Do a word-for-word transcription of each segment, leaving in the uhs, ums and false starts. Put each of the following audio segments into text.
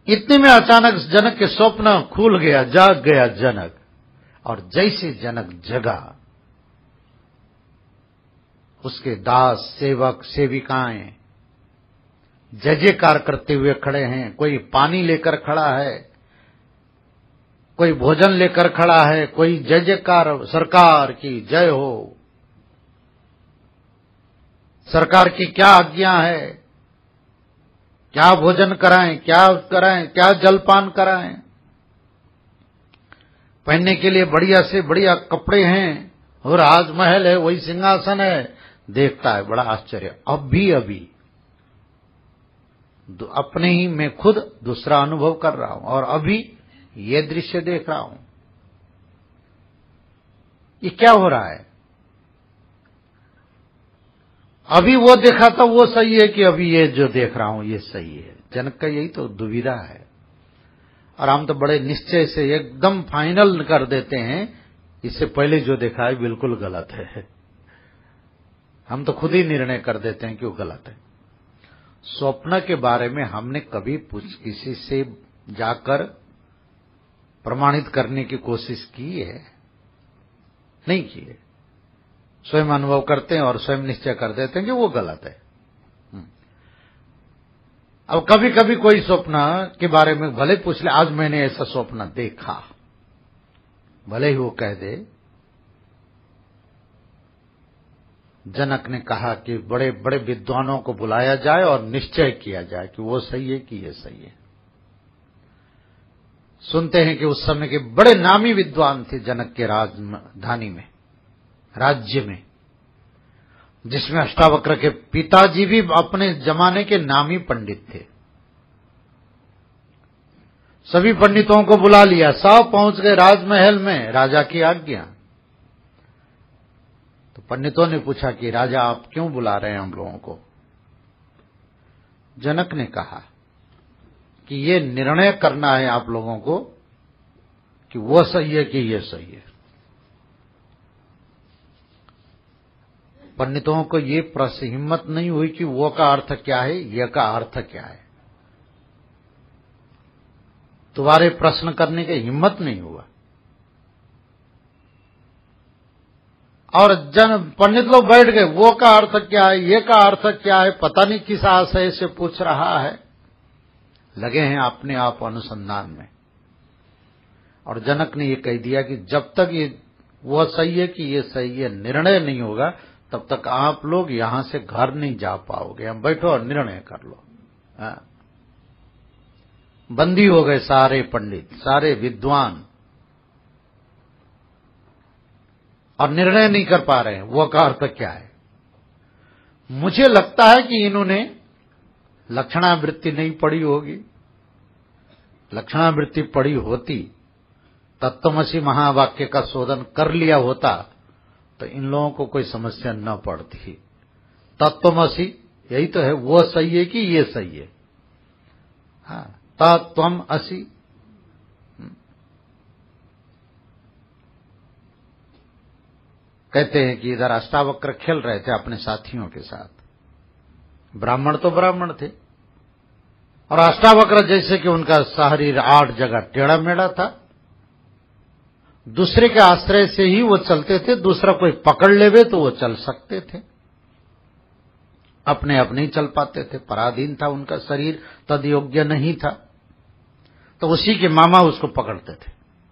इतने में अचानक जनक के स्वप्न खुल गया, जाग गया जनक, और जैसे जनक जगा, उसके दास, सेवक, सेविकाएं जय जयकार करते हुए खड़े हैं। कोई पानी लेकर खड़ा है, कोई भोजन लेकर खड़ा है, कोई जय जयकार, सरकार की जय हो, सरकार की क्या आज्ञा है, क्या भोजन कराएं, क्या कराएं, क्या जलपान कराएं, पहनने के लिए बढ़िया से बढ़िया कपड़े हैं, और राजमहल है, वही सिंहासन है। देखता है, बड़ा आश्चर्य, अब भी अभी अपने ही मैं खुद दूसरा अनुभव कर रहा हूं, और अभी ये दृश्य देख रहा हूं। ये क्या हो रहा है? अभी वो देखा था वो सही है कि अभी ये जो देख रहा हूं ये सही है? जनक का यही तो दुविधा है। और हम तो बड़े निश्चय से एकदम फाइनल कर देते हैं, इससे पहले जो देखा है बिल्कुल गलत है। हम तो खुद ही निर्णय कर देते हैं कि वो गलत है। स्वप्न के बारे में हमने कभी पूछ किसी से जाकर प्रमाणित करने की कोशिश की है? नहीं की है। स्वयं अनुभव करते हैं और स्वयं निश्चय कर देते हैं कि वो गलत है। अब कभी कभी कोई स्वप्न के बारे में भले पूछ ले, आज मैंने ऐसा स्वप्न देखा, भले ही वो कह दे। जनक ने कहा कि बड़े बड़े विद्वानों को बुलाया जाए और निश्चय किया जाए कि वो सही है कि ये सही है। सुनते हैं कि उस समय के बड़े नामी विद्वान थे जनक के राजधानी में, राज्य में, जिसमें अष्टावक्र के पिताजी भी अपने जमाने के नामी पंडित थे। सभी पंडितों को बुला लिया, सब पहुंच गए राजमहल में, राजा की आज्ञा। तो पंडितों ने पूछा कि राजा आप क्यों बुला रहे हैं हम लोगों को? जनक ने कहा कि ये निर्णय करना है आप लोगों को कि वो सही है कि ये सही है। पंडितों को ये प्रश्न हिम्मत नहीं हुई कि वो का अर्थ क्या है, ये का अर्थ क्या है। तुम्हारे प्रश्न करने की हिम्मत नहीं हुआ। और जन पंडित लोग बैठ गए, वो का अर्थ क्या है, ये का अर्थ क्या है, पता नहीं किस आशय से पूछ रहा है। लगे हैं अपने आप अनुसंधान में। और जनक ने ये कह दिया कि जब तक ये वो सही है कि ये सही है निर्णय नहीं होगा, तब तक आप लोग यहां से घर नहीं जा पाओगे। हम बैठो और निर्णय कर लो। हाँ। बंदी हो गए सारे पंडित, सारे विद्वान, और निर्णय नहीं कर पा रहे हैं वो का अर्थ क्या है। मुझे लगता है कि इन्होंने लक्षणावृत्ति नहीं पढ़ी होगी। लक्षणावृत्ति पढ़ी होती, तत्त्वमसि महावाक्य का शोधन कर लिया होता, तो इन लोगों को कोई समस्या न पड़ती। तत्त्वमसि यही तो है, वो सही है कि ये सही है। हाँ, तत्त्वम असि। कहते हैं कि इधर अष्टावक्र खेल रहे थे अपने साथियों के साथ। ब्राह्मण तो ब्राह्मण थे, और अष्टावक्र जैसे कि उनका शरीर आठ जगह टेढ़ा मेढ़ा था, दूसरे के आश्रय से ही वो चलते थे। दूसरा कोई पकड़ लेवे तो वो चल सकते थे, अपने आप नहीं चल पाते थे। पराधीन था उनका शरीर, तद योग्य नहीं था, तो उसी के मामा उसको पकड़ते थे।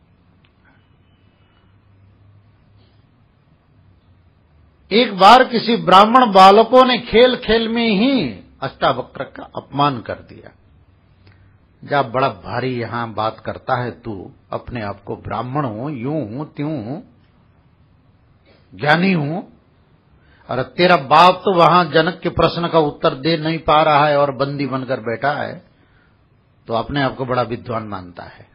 एक बार किसी ब्राह्मण बालकों ने खेल खेल में ही अष्टावक्र का अपमान कर दिया। जब बड़ा भारी यहां बात करता है तू, अपने आप को ब्राह्मण हूं, यूं हूं, त्यों हूं, ज्ञानी हूं, और तेरा बाप तो वहां जनक के प्रश्न का उत्तर दे नहीं पा रहा है और बंदी बनकर बैठा है, तो अपने आप को बड़ा विद्वान मानता है।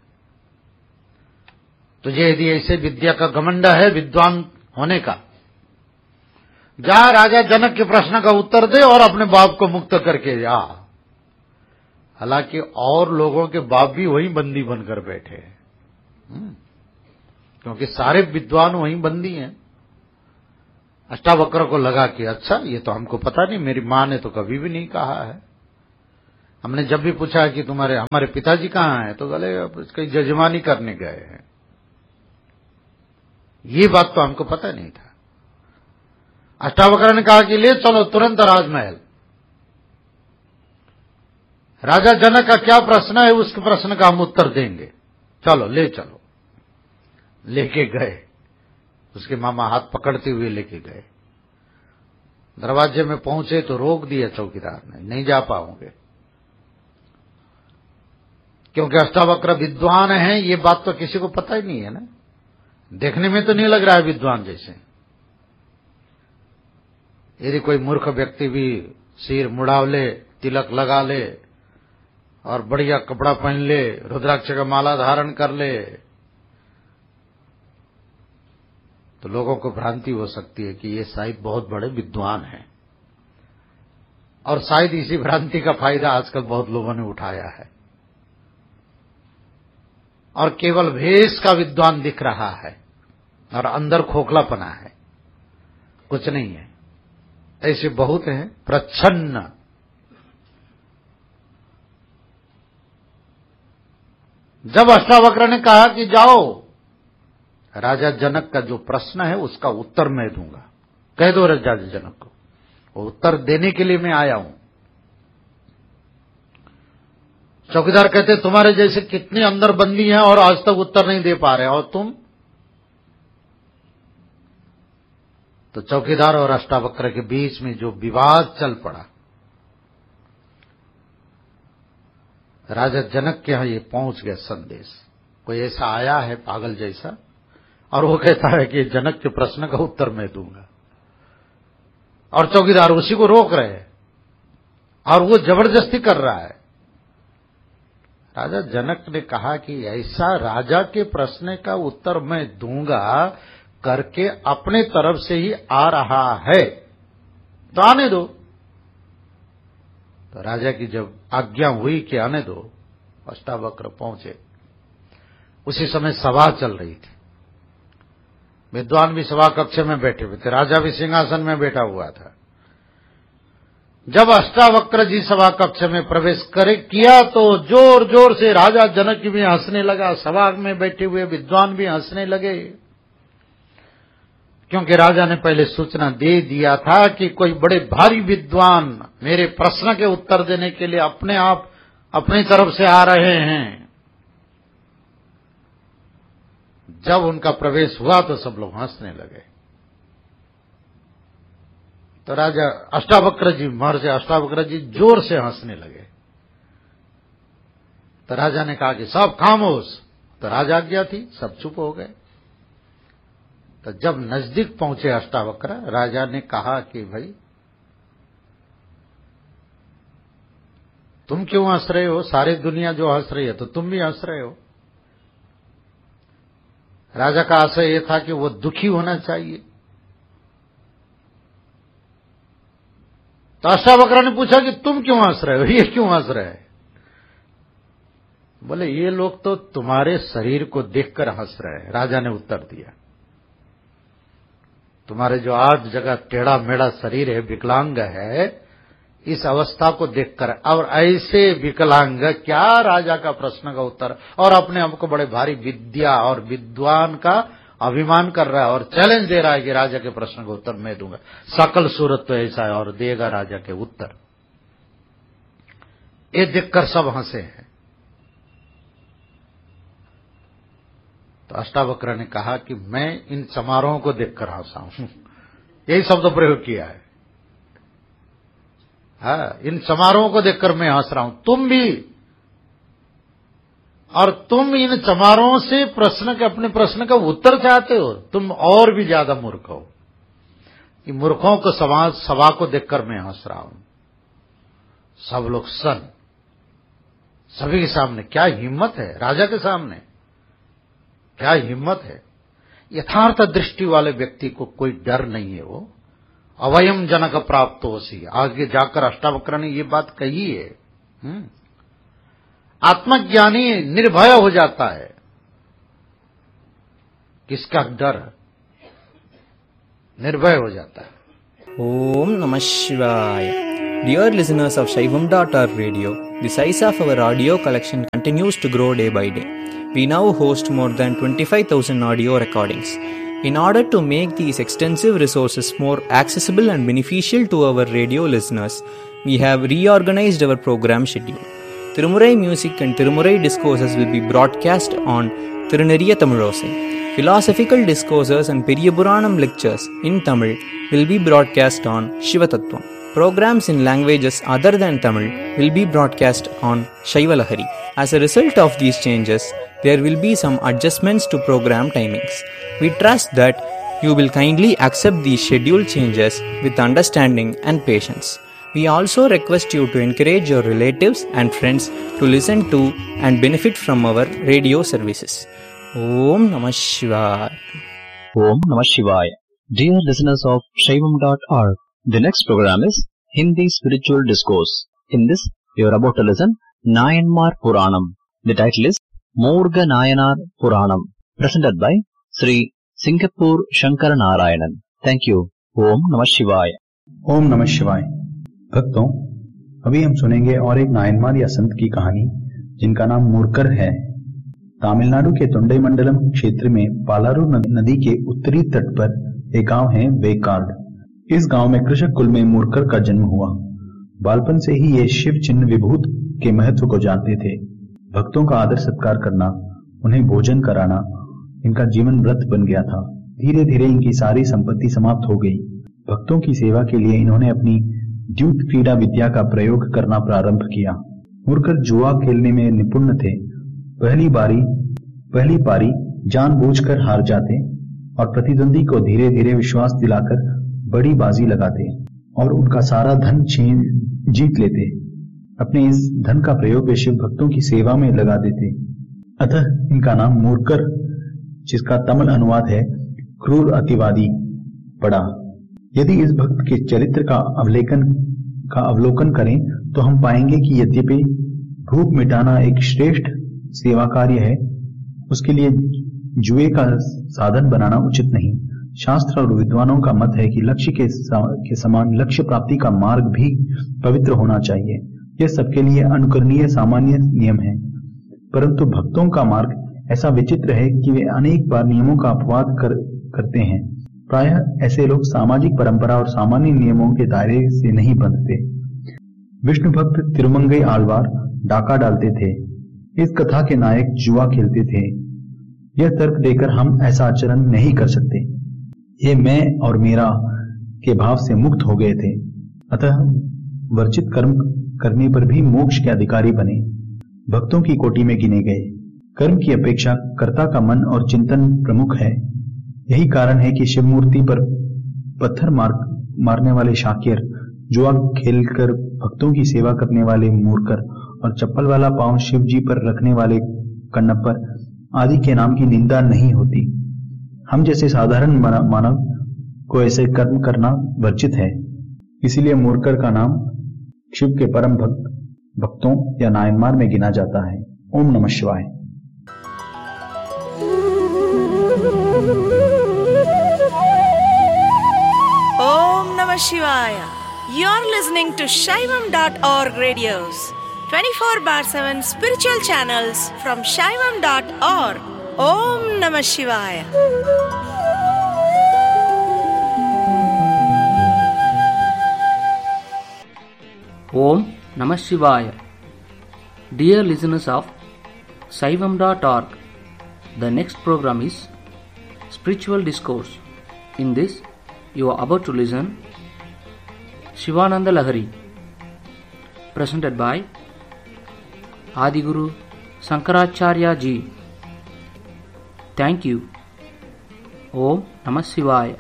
तुझे यदि ऐसे विद्या का घमंड है विद्वान होने का, जा राजा जनक के प्रश्न का उत्तर दे और अपने बाप को मुक्त करके जा। हालांकि और लोगों के बाप भी वहीं बंदी बनकर बैठे हैं, क्योंकि सारे विद्वान वहीं बंदी हैं। अष्टावक्र को लगा कि अच्छा, ये तो हमको पता नहीं, मेरी मां ने तो कभी भी नहीं कहा है। हमने जब भी पूछा कि तुम्हारे हमारे पिताजी कहाँ हैं, तो बोले अब इसकी जजमानी करने गए हैं। ये बात तो हमको पता नहीं था। अष्टावक्र ने कहा कि ले चलो तुरंत राजमहल, राजा जनक का क्या प्रश्न है उस प्रश्न का हम उत्तर देंगे, चलो ले चलो। लेके गए, उसके मामा हाथ पकड़ते हुए लेके गए। दरवाजे में पहुंचे तो रोक दिया चौकीदार ने, नहीं जा पाओगे, क्योंकि अष्टावक्र विद्वान हैं। ये बात तो किसी को पता ही नहीं है ना, देखने में तो नहीं लग रहा है विद्वान जैसे। यदि कोई मूर्ख व्यक्ति भी सिर मुड़ाव ले, तिलक लगा ले और बढ़िया कपड़ा पहन ले, रुद्राक्ष का माला धारण कर ले, तो लोगों को भ्रांति हो सकती है कि ये शायद बहुत बड़े विद्वान हैं। और शायद इसी भ्रांति का फायदा आजकल बहुत लोगों ने उठाया है और केवल भेष का विद्वान दिख रहा है और अंदर खोखलापना है, कुछ नहीं है। ऐसे बहुत हैं प्रच्छन्न। जब अष्टावक्र ने कहा कि जाओ, राजा जनक का जो प्रश्न है उसका उत्तर मैं दूंगा, कह दो राजा जनक को, वो उत्तर देने के लिए मैं आया हूं। चौकीदार कहते तुम्हारे जैसे कितने अंदर बंदी हैं और आज तक उत्तर नहीं दे पा रहे, और तुम? तो चौकीदार और अष्टावक्र के बीच में जो विवाद चल पड़ा, राजा जनक के यहां ये पहुंच गया संदेश। कोई ऐसा आया है पागल जैसा, और वो कहता है कि जनक के प्रश्न का उत्तर मैं दूंगा, और चौकीदार उसी को रोक रहे हैं और वो जबरदस्ती कर रहा है। राजा जनक ने कहा कि ऐसा राजा के प्रश्न का उत्तर मैं दूंगा करके अपने तरफ से ही आ रहा है, तो आने दो। तो राजा की जब आज्ञा हुई कि आने दो, अष्टावक्र पहुंचे। उसी समय सभा चल रही थी, विद्वान भी सभा कक्ष में बैठे हुए थे, राजा भी सिंहासन में बैठा हुआ था। जब अष्टावक्र जी सभा कक्ष में प्रवेश करे किया तो जोर जोर से राजा जनक भी हंसने लगा, सभा में बैठे हुए विद्वान भी हंसने लगे, क्योंकि राजा ने पहले सूचना दे दिया था कि कोई बड़े भारी विद्वान मेरे प्रश्न के उत्तर देने के लिए अपने आप अपनी तरफ से आ रहे हैं। जब उनका प्रवेश हुआ तो सब लोग हंसने लगे। तो राजा अष्टावक्र जी महर्षि अष्टावक्र जी जोर से हंसने लगे। तो राजा ने कहा कि सब खामोश। तो राजा आज्ञा थी, सब चुप हो गए। तो जब नजदीक पहुंचे अष्टावक्र, राजा ने कहा कि भाई तुम क्यों हंस रहे हो? सारी दुनिया जो हंस रही है तो तुम भी हंस रहे हो। राजा का आशय यह था कि वो दुखी होना चाहिए। तो अष्टावक्र ने पूछा कि तुम क्यों हंस रहे हो, ये क्यों हंस रहे हैं? बोले ये लोग तो तुम्हारे शरीर को देखकर हंस रहे हैं। राजा ने उत्तर दिया, तुम्हारे जो आज जगह टेढ़ा मेढ़ा शरीर है, विकलांग है, इस अवस्था को देखकर, और ऐसे विकलांग क्या राजा का प्रश्न का उत्तर, और अपने आप को बड़े भारी विद्या और विद्वान का अभिमान कर रहा है और चैलेंज दे रहा है कि राजा के प्रश्न का उत्तर मैं दूंगा। सकल सूरत तो ऐसा है और देगा राजा के उत्तर। ये देखकर सब हंसे हैं। तो अष्टावक्र ने कहा कि मैं इन समारोहों को देखकर हंसा हूं, यही शब्द प्रयोग किया है। हाँ, इन समारोहों को देखकर मैं हंस रहा हूं, तुम भी। और तुम इन समारोहों से प्रश्न के अपने प्रश्न का उत्तर चाहते हो, तुम और भी ज्यादा मूर्ख हो। कि मूर्खों को समाज सभा को देखकर मैं हंस रहा हूं। सब लोग सन, सभी के सामने क्या हिम्मत है, राजा के सामने क्या हिम्मत है। यथार्थ दृष्टि वाले व्यक्ति को कोई डर नहीं है। वो अवयम जनक प्राप्त होसी, आगे जाकर अष्टावक्र ने ये बात कही है। हुँ? आत्मज्ञानी निर्भय हो जाता है। किसका डर? निर्भय हो जाता है। ओम नमः शिवाय। Dear listeners of Shaivam dot org radio, the size of our audio collection continues to grow day by day. We now host more than twenty-five thousand audio recordings. In order to make these extensive resources more accessible and beneficial to our radio listeners, we have reorganized our program schedule. Tirumurai music and Tirumurai discourses will be broadcast on Tiruneriya Tamilosai. Philosophical discourses and Periyapuranam lectures in Tamil will be broadcast on Shivatattvam. Programs in languages other than Tamil will be broadcast on Shaivalahari. As a result of these changes, there will be some adjustments to program timings. We trust that you will kindly accept these schedule changes with understanding and patience. We also request you to encourage your relatives and friends to listen to and benefit from our radio services. Om Namah Shivaya. Om Namah Shivaya. Dear listeners of Shaivam dot org, the next program is Hindi Spiritual Discourse. In this, you are about to listen Nayanmar Puranam. The title is Morga Nayanar Puranam, presented by Sri Singapore Shankara Narayanan. Thank you. Om Namah Shivaya. Om Namah Shivaya. भक्तों, अभी हम सुनेंगे और एक नायनमार या संत की कहानी जिनका नाम मूर्कर है। तमिलनाडु के तोंडईमंडलम क्षेत्र में पालारू नदी के उत्तरी तट पर एक गांव है वेकार्ड। इस गांव में कृषक कुल में मूर्कर का जन्म हुआ। बालपन से ही ये शिव चिन्ह विभूत के महत्व को जानते थे। भक्तों का आदर सत्कार करना, उन्हें भोजन कराना इनका जीवन व्रत बन गया था। धीरे धीरे इनकी सारी संपत्ति समाप्त हो गई। भक्तों की सेवा के लिए इन्होंने अपनी द्यूत क्रीड़ा विद्या का प्रयोग करना प्रारंभ किया। मूर्कर जुआ खेलने में निपुण थे। पहली बारी पहली पारी जानबूझकर हार जाते और प्रतिद्वंदी को धीरे धीरे विश्वास दिलाकर बड़ी बाजी लगाते और उनका सारा धन छीन जीत लेते। अपने इस धन का प्रयोग वे शिव भक्तों की सेवा में लगा देते। अतः इनका नाम मूर्कर, जिसका तमिल अनुवाद है क्रूर अतिवादी, पड़ा। यदि इस भक्त के चरित्र का अवलोकन का अवलोकन करें तो हम पाएंगे कि यद्यपि भूख मिटाना एक श्रेष्ठ सेवा कार्य है, उसके लिए जुए का साधन बनाना उचित नहीं। शास्त्र और विद्वानों का मत है कि लक्ष्य के, के समान लक्ष्य प्राप्ति का मार्ग भी पवित्र होना चाहिए। यह सबके लिए अनुकरणीय सामान्य नियम है, परंतु भक्तों का मार्ग ऐसा विचित्र है कि वे अनेक बार नियमों का अपवाद कर, करते हैं। प्रायः ऐसे लोग सामाजिक परंपरा और सामान्य नियमों के दायरे से नहीं बंधते। विष्णु भक्त तिरुमंगई आलवार डाका डालते थे। इस कथा के नायक जुआ खेलते थे। यह तर्क देकर हम ऐसा आचरण नहीं कर सकते। ये मैं और मेरा के भाव से मुक्त हो गए थे, अतः वर्जित कर्म करने पर भी मोक्ष के अधिकारी बने, भक्तों की कोटि में गिने गए। कर्म की अपेक्षा कर्ता का मन और चिंतन प्रमुख है। यही कारण है कि शिव मूर्ति पर पत्थर मार, मारने वाले शाकिर, जुआ खेलकर भक्तों की सेवा करने वाले मूर्खर और चप्पल वाला पांव शिव जी पर रखने वाले कन्नप्पर आदि के नाम की निंदा नहीं होती। हम जैसे साधारण मानव को ऐसे कर्म करना वर्जित है। इसीलिए मूर्खर का नाम शिव के परम भक्त भक्तों या नायनमार में गिना जाता है। ओम नमः शिवाय। Om Namah Shivaya. You're listening to Shaivam dot org radios, twenty-four bar seven spiritual channels from Shaivam dot org. Om Namah Shivaya. Om Namah Shivaya. Dear listeners of Shaivam dot org, the next program is Spiritual Discourse. In this, you are about to listen Shivananda Lahari, presented by Adiguru Sankaracharya Ji. Thank you. Om Namah Shivaya.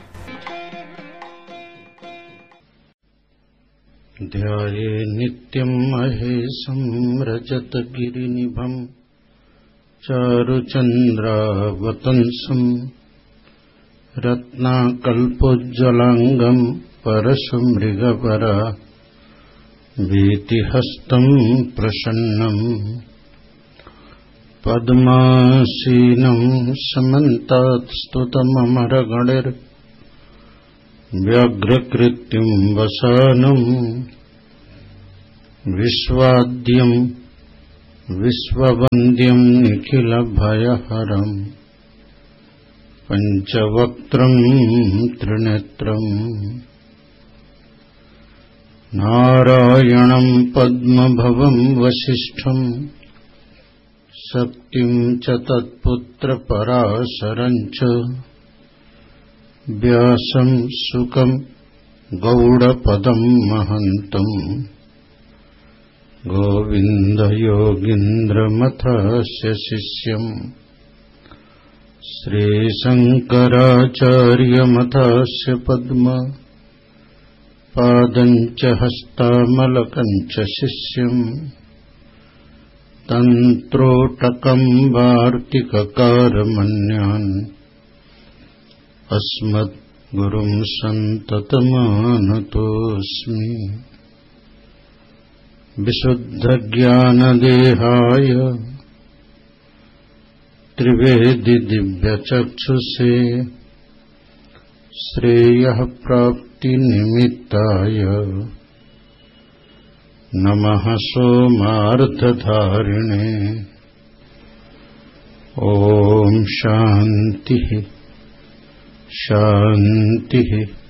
ध्याये नित्यं महेशं रजतगिरिनिभं चारुचन्द्रावतंसं रत्नाकल्पोज्ज्वलांगं परशुमृगपरा वीतिहस्तं प्रसन्नं पद्मासीनं समन्तात् स्तुतममरगणैर् व्याघ्रकृत्युं वसानं विश्वाद्यं विश्ववन्द्यं निखिलभयहरं पंचवक्त्रं त्रिनेत्रं नारायणं पद्मभवं वसिष्ठं शक्तिं च तत्पुत्रपराशरं च व्यासं शुकं गौडपदं महन्तं गोविन्दयोगीन्द्रमथस्य शिष्यम् श्रीशङ्कराचार्यमथस्य पद्म पादं च हस्तामलकं च शिष्यम् तन्त्रोटकं वार्तिककारमन्यान् अस्मद्गुरुं सन्ततमानतोऽस्मि। विशुद्धज्ञानदेहाय त्रिवेदि दिव्यचक्षुषे श्रेयः प्राप्तिनिमित्ताय नमः सोमार्धधारिणे। ॐ शान्तिः शान्तिः